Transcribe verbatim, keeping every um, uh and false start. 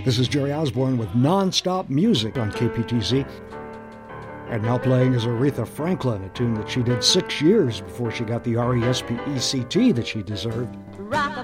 This is Jerry Osborne with Non-Stop Music on K P T Z. And now playing is Aretha Franklin, a tune that she did six years before she got the R E S P E C T that she deserved. Rock